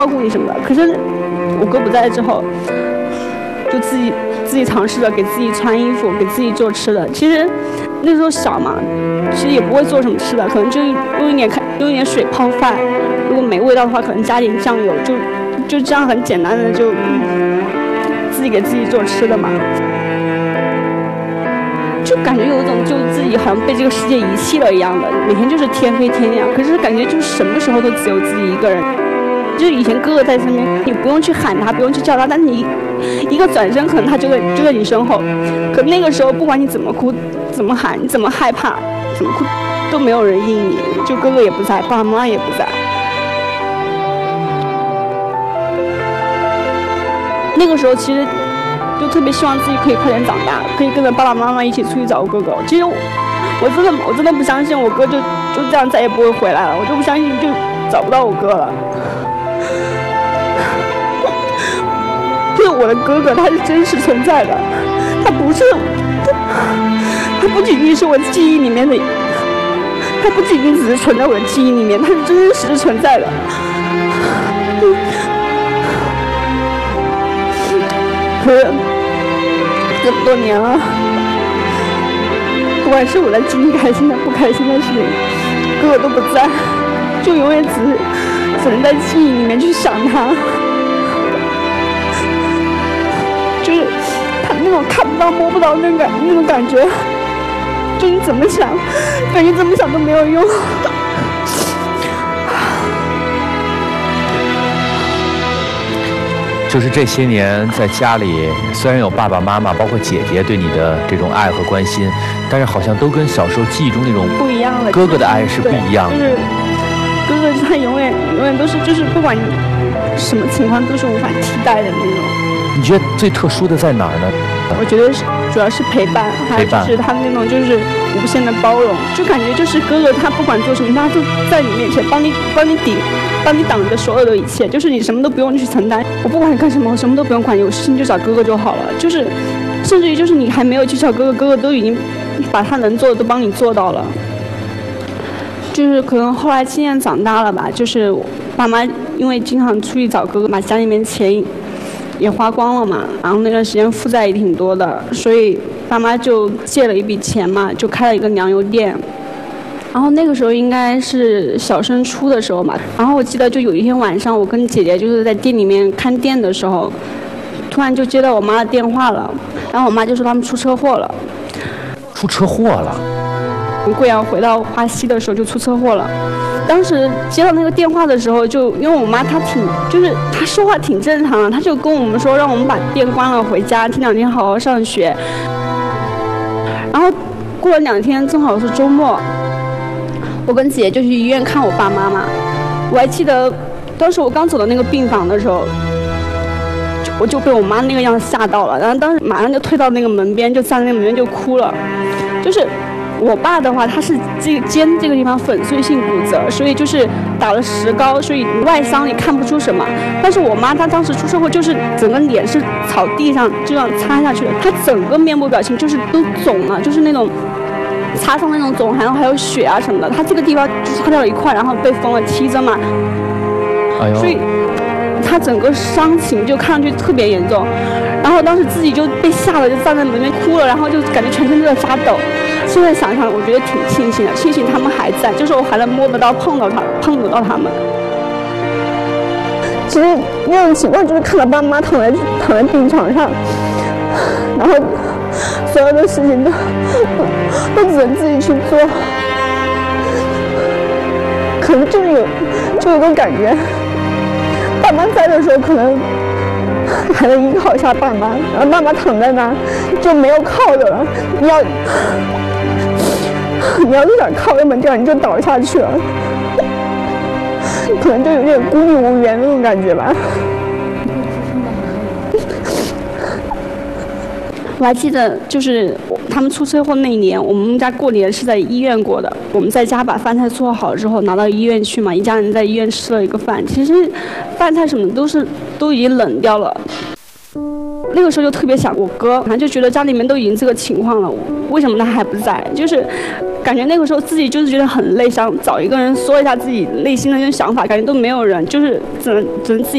照顾你什么的。可是我哥不在之后，就自己尝试着给自己穿衣服，给自己做吃的。其实那时候小嘛，其实也不会做什么吃的，可能就用一点水泡饭，如果没味道的话，可能加点酱油，就这样很简单的就自己给自己做吃的嘛。就感觉有一种就自己好像被这个世界遗弃了一样的，每天就是天黑天亮，可是感觉就是什么时候都只有自己一个人。就是以前哥哥在身边，你不用去喊他，不用去叫他，但是你一个转身，可能他就在你身后。可那个时候，不管你怎么哭、怎么喊、你怎么害怕、怎么哭，都没有人应你。就哥哥也不在，爸爸妈妈也不在。那个时候其实就特别希望自己可以快点长大，可以跟着爸爸妈妈一起出去找哥哥。其实我真的不相信我哥就这样再也不会回来了，我就不相信就找不到我哥了。就是我的哥哥，他是真实存在的，他不仅仅是我记忆里面的，他不仅仅只是存在我的记忆里面，他是真实存在的。可是这么多年了，不管是我在经历开心的、不开心的事情，哥哥都不在，就永远只能在记忆里面去想他。就是他那种看不到摸不到那种感觉，就你怎么想，感觉怎么想都没有用。 就是这些年在家里，虽然有爸爸妈妈，包括姐姐对你的这种爱和关心，但是好像都跟小时候记忆中那种不一样了。 哥哥的爱是不一样的。 就是哥哥他永远都是，就是不管你什么情况都是无法替代的那种。 你觉得最特殊的在哪儿呢？ 我觉得主要是陪伴，还有就是他那种就是无限的包容，就感觉就是哥哥他不管做什么，他都在你面前帮你挡着所有的一切，就是你什么都不用去承担，我不管你干什么，我什么都不用管，有事情就找哥哥就好了。就是甚至于就是你还没有去找哥哥，哥哥都已经把他能做的都帮你做到了。就是可能后来渐渐长大了吧，就是爸妈因为经常出去找哥哥，把家里面钱也花光了嘛，然后那段时间负债也挺多的，所以爸妈就借了一笔钱嘛，就开了一个粮油店。然后那个时候应该是小升初的时候嘛，然后我记得就有一天晚上，我跟姐姐就是在店里面看店的时候，突然就接到我妈的电话了，然后我妈就说他们出车祸了。 出车祸了？ 从贵阳回到花溪的时候就出车祸了。当时接到那个电话的时候，就因为我妈她她说话挺正常的，她就跟我们说让我们把店关了回家，这2天好好上学。然后过了2天，正好是周末，我跟姐就去医院看我爸妈嘛。我还记得当时我刚走到那个病房的时候，我就被我妈那个样子吓到了，然后当时马上就退到那个门边，就站在那个门边就哭了。就是我爸的话，他是肩这个地方粉碎性骨折，所以就是打了石膏，所以外伤也看不出什么。但是我妈她当时出车祸，就是整个脸是朝地上这样擦下去的，她整个面部表情就是都肿了，就是那种擦伤那种肿，然后还有血啊什么的。她这个地方就擦掉了一块，然后被缝了7针嘛。 哎呦！ 所以她整个伤情就看上去特别严重。然后当时自己就被吓得就站在门边哭了，然后就感觉全身都在发抖。现在想想，我觉得挺庆幸的，庆幸他们还在，就是我还能摸得到、碰得到他们。其实那种情况就是看到爸妈躺在病床上，然后所有的事情都只能自己去做，可能就有种感觉，爸妈在的时候可能还能依靠一下爸妈，然后爸妈躺在那儿就没有靠的了。你要是想靠，要么这样你就倒下去了，可能就有点孤立无援那种感觉吧。我还记得，就是他们出车祸那一年，我们家过年是在医院过的。我们在家把饭菜做好之后，拿到医院去嘛，一家人在医院吃了一个饭。其实饭菜什么都已经冷掉了。那个时候就特别想我哥，反正就觉得家里面都已经这个情况了，为什么他还不在？就是感觉那个时候自己就是觉得很累，想找一个人说一下自己内心的那种想法，感觉都没有人，就是只能自己。